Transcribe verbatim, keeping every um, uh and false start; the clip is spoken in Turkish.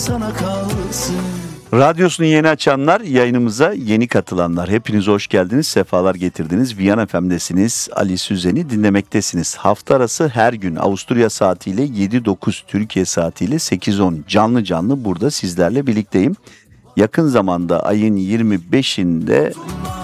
sana kalsın. Radyosunu yeni açanlar, yayınımıza yeni katılanlar, hepiniz hoş geldiniz, sefalar getirdiniz. Viyana F M'desiniz, Ali Süzen'i dinlemektesiniz. Hafta arası her gün Avusturya saatiyle yedi dokuz, Türkiye saatiyle sekiz on canlı canlı burada sizlerle birlikteyim. Yakın zamanda ayın yirmi beşinde